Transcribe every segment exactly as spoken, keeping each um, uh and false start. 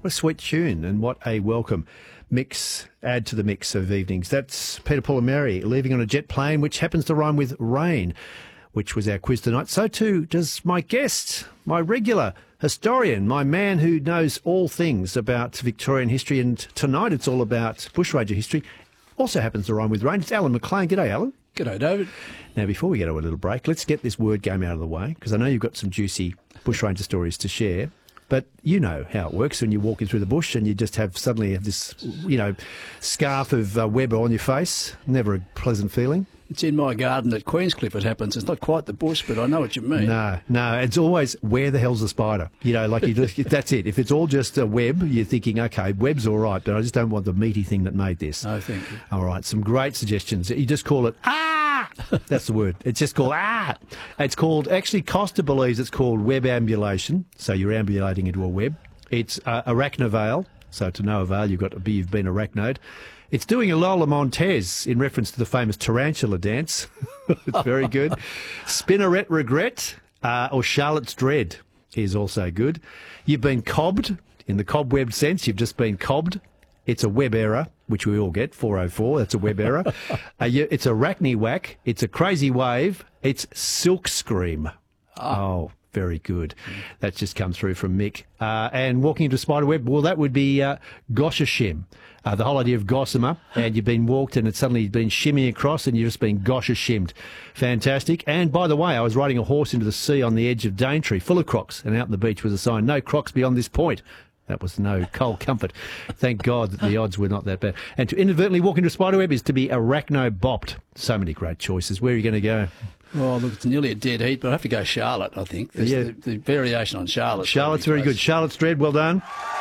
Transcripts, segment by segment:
What a sweet tune and what a welcome mix, add to the mix of evenings. That's Peter, Paul and Mary leaving on a jet plane, which happens to rhyme with rain, which was our quiz tonight. So too does my guest, my regular historian, my man who knows all things about Victorian history, and tonight it's all about bushranger history. Also happens to rhyme with rain. It's Alan McLean. G'day, Alan. G'day, David. Now, before we get to a little break, let's get this word game out of the way, because I know you've got some juicy bushranger stories to share. But you know how it works when you're walking through the bush and you just have suddenly have this, you know, scarf of uh, web on your face. Never a pleasant feeling. It's in my garden at Queenscliff it happens. It's not quite the bush, but I know what you mean. No, no, it's always, where the hell's the spider? You know, like, you just, that's it. If it's all just a web, you're thinking, OK, web's all right, but I just don't want the meaty thing that made this. No, thank you. All right, some great suggestions. You just call it, ah! That's the word. It's just called, ah! It's called, actually, Costa believes it's called web ambulation, so you're ambulating into a web. It's uh, arachnovale, so to no avail, you've got to be, you've been arachnode. It's doing a Lola Montez in reference to the famous tarantula dance. It's very good. Spinneret regret uh, or Charlotte's dread is also good. You've been cobbed in the cobweb sense. You've just been cobbed. It's a web error, which we all get, four oh four. That's a web error. uh, you, it's a rackney whack. It's a crazy wave. It's silk scream. Ah. Oh, very good. That just come through from Mick. Uh, and walking into a spider web, well, that would be uh, Goshashim. Uh, the whole idea of gossamer, and you've been walked and it's suddenly been shimmying across and you've just been goshashimmed. Fantastic. And by the way, I was riding a horse into the sea on the edge of Daintree, full of crocs, and out on the beach was a sign, no crocs beyond this point. That was no cold comfort. Thank God that the odds were not that bad. And to inadvertently walk into a spiderweb is to be arachno-bopped. So many great choices. Where are you going to go? Oh, look, it's nearly a dead heat, but I have to go Charlotte, I think. Yeah. The, the variation on Charlotte. Charlotte's very good. Charlotte's dread, well done.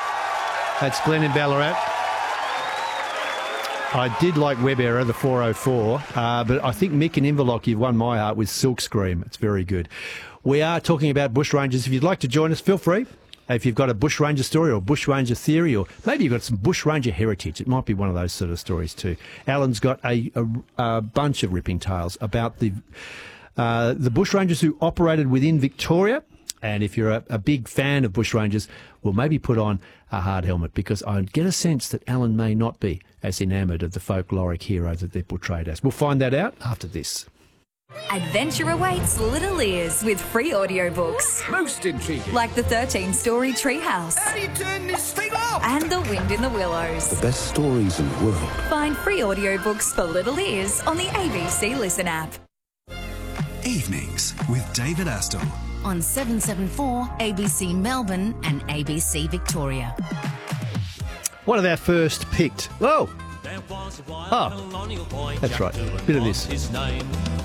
That's Glenn in Ballarat. I did like web error, the four oh four, uh, but I think Mick and Inverloch, you've won my heart with Silk Scream. It's very good. We are talking about bushrangers. If you'd like to join us, feel free. If you've got a bushranger story or bushranger theory, or maybe you've got some bushranger heritage, it might be one of those sort of stories too. Alan's got a, a, a bunch of ripping tales about the uh, the bushrangers who operated within Victoria. And if you're a, a big fan of bushrangers, well, maybe put on a hard helmet, because I get a sense that Alan may not be as enamoured of the folkloric hero that they're portrayed as. We'll find that out after this. Adventure awaits little ears with free audiobooks. Most intriguing. Like the thirteen-story Treehouse. How do you turn this thing off? And The Wind in the Willows. The best stories in the world. Find free audiobooks for little ears on the A B C Listen app. Evenings with David Astle. On seven seven four, A B C Melbourne and A B C Victoria. One of our first picked. Whoa! Oh, that's right. Bit of this.